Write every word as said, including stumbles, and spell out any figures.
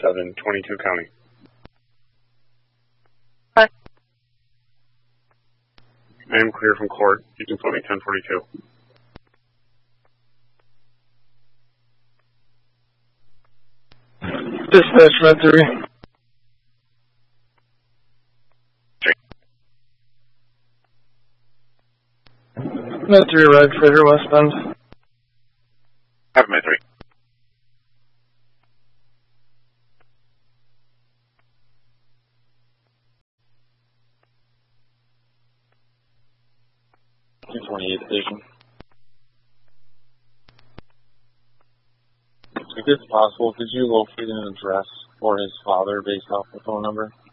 seven, twenty-two County. Hi. I am clear from court. You can put me ten forty-two. Dispatch Med three. Med three, right, Freighter westbound. Have Med three. two twenty-eight station. If it's possible, could you locate an address for his father based off the phone number?